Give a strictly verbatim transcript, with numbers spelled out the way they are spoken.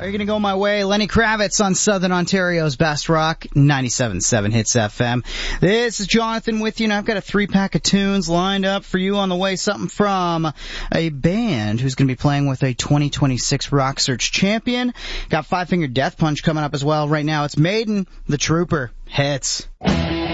you're going to go my way. Lenny Kravitz on Southern Ontario's Best Rock, ninety-seven point seven Hits F M. This is Jonathan with you, and I've got a three-pack of tunes lined up for you on the way. Something from a band who's going to be playing with a twenty twenty-six Rock Search champion. Got Five Finger Death Punch coming up as well. Right now, it's Maiden, The Trooper. Hits.